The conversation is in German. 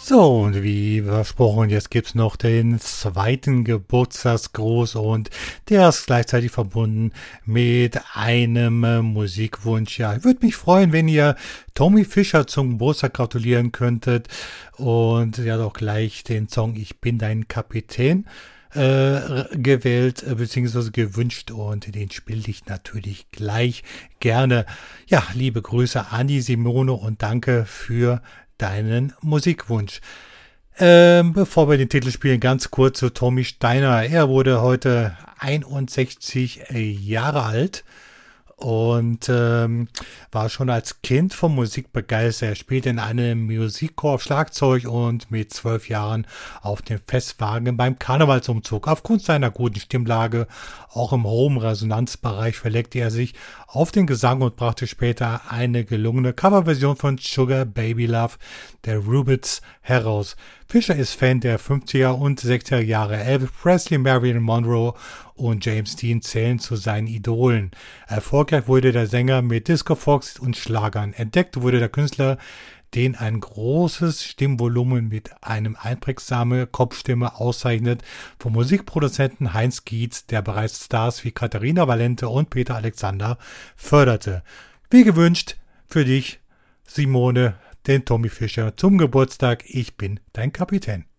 So, und wie versprochen, jetzt gibt's noch den zweiten Geburtstagsgruß und der ist gleichzeitig verbunden mit einem Musikwunsch. Ja, ich würde mich freuen, wenn ihr Tommy Fischer zum Geburtstag gratulieren könntet und ja doch gleich den Song Ich bin dein Kapitän gewählt bzw. gewünscht und den spiele ich natürlich gleich gerne. Ja, liebe Grüße an die Simone und danke für deinen Musikwunsch. Bevor wir den Titel spielen, ganz kurz zu Tommy Steiner. Er wurde heute 61 Jahre alt und war schon als Kind von Musik begeistert. Er spielte in einem Musikchor Schlagzeug und mit 12 Jahren auf dem Festwagen beim Karnevalsumzug. Aufgrund seiner guten Stimmlage, auch im hohen Resonanzbereich, verlegte er sich auf den Gesang und brachte später eine gelungene Coverversion von Sugar Baby Love der Rubettes heraus. Fischer ist Fan der 50er und 60er Jahre. Elvis Presley, Marilyn Monroe und James Dean zählen zu seinen Idolen. Erfolgreich wurde der Sänger mit Disco Fox und Schlagern. Entdeckt wurde der Künstler, den ein großes Stimmvolumen mit einem einprägsame Kopfstimme auszeichnet, vom Musikproduzenten Heinz Gietz, der bereits Stars wie Katharina Valente und Peter Alexander förderte. Wie gewünscht für dich, Simone, den Tommy Fischer zum Geburtstag. Ich bin dein Kapitän.